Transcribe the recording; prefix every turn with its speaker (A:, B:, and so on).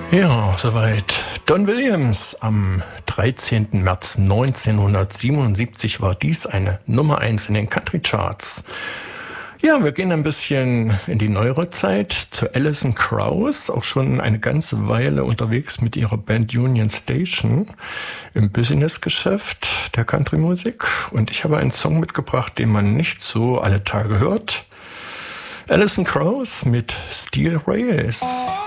A: Ja, soweit. Don Williams. Am 13. März 1977 war dies eine Nummer 1 in den Country Charts. Ja, wir gehen ein bisschen in die neuere Zeit zu Alison Krauss, auch schon eine ganze Weile unterwegs mit ihrer Band Union Station im Businessgeschäft der Country-Musik. Und ich habe einen Song mitgebracht, den man nicht so alle Tage hört. Alison Krauss mit Steel Rails.